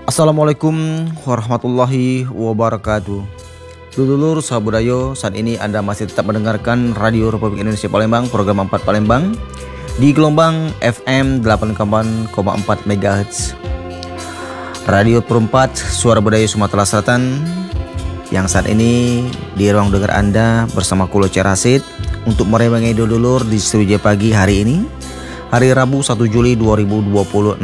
Assalamualaikum warahmatullahi wabarakatuh. Dulur sabudayo, saat ini Anda masih tetap mendengarkan Radio Republik Indonesia Palembang, program 4 Palembang di gelombang FM 88,4 MHz. Radio Perempat, Suara Budaya Sumatera Selatan, yang saat ini di ruang dengar Anda bersama Kulo Cerasit untuk merewangi dulur di studio pagi hari ini, hari Rabu 1 Juli 2026.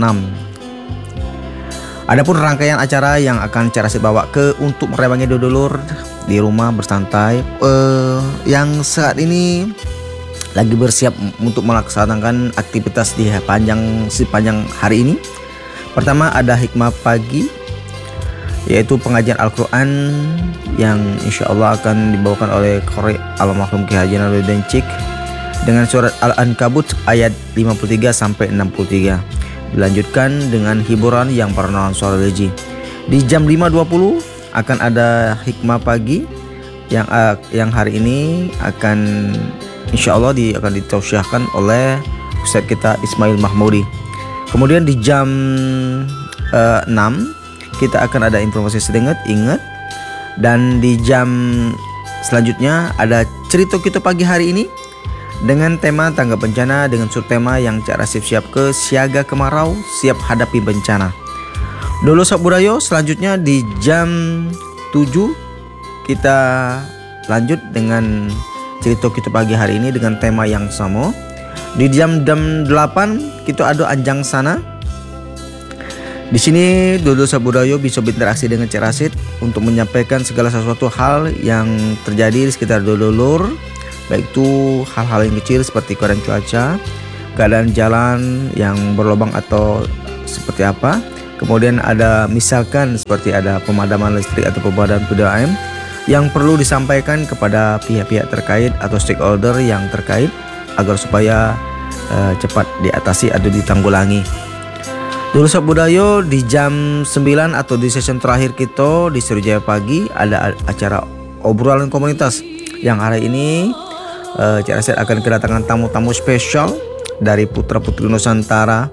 Adapun rangkaian acara yang akan Cerasit bawa ke untuk merewangi dulur di rumah bersantai yang saat ini lagi bersiap untuk melaksanakan aktivitas di sepanjang hari ini. Pertama ada hikmah pagi, yaitu pengajian Al-Quran yang insya Allah akan dibawakan oleh Qori Almarhum Ki Haji Nawaluddin Cik dengan surat Al-Ankabut ayat 53 sampai 63. Dilanjutkan dengan hiburan yang bernuansa suara religi. Di jam 5.20 akan ada hikmah pagi yang hari ini akan insya Allah akan ditausiahkan oleh Ustadz kita Ismail Mahmudi. Kemudian di jam 6 kita akan ada informasi sedikit ingat, dan di jam selanjutnya ada cerita kita pagi hari ini dengan tema tanggap bencana dengan subtema yang Cerasit siap ke siaga kemarau, siap hadapi bencana. Dulu Sabudayo, selanjutnya di jam 7 kita lanjut dengan cerita kita pagi hari ini dengan tema yang sama. Di jam 8 kita ada anjang sana. Di sini Dulu Sabudayo bisa berinteraksi dengan Cerasit untuk menyampaikan segala sesuatu hal yang terjadi di sekitar dulur, baik itu hal-hal yang kecil seperti keadaan cuaca, keadaan jalan yang berlubang atau seperti apa. Kemudian ada misalkan seperti ada pemadaman listrik atau pemadaman PDAM yang perlu disampaikan kepada pihak-pihak terkait atau stakeholder yang terkait agar supaya cepat diatasi atau ditanggulangi. Dulu Sabudayo, di jam 9 atau di sesi terakhir kita di Sriwijaya Pagi ada acara obrolan komunitas yang hari ini Cerasit akan kedatangan tamu-tamu spesial dari putra-putri Nusantara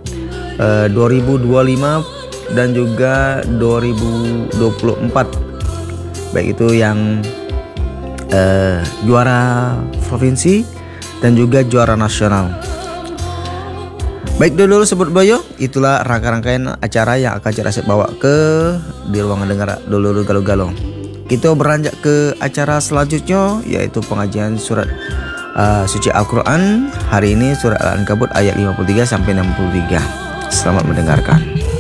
2025 dan juga 2024, baik itu yang juara provinsi dan juga juara nasional. Baik dulu sebut boyo, itulah rangkaian acara yang akan Cerasit bawa ke di ruangan dengar dulu Galuh-Galuh. Kita beranjak ke acara selanjutnya, yaitu pengajian surat suci Al-Quran. Hari ini surat Al-Ankabut ayat 53 sampai 63. Selamat mendengarkan.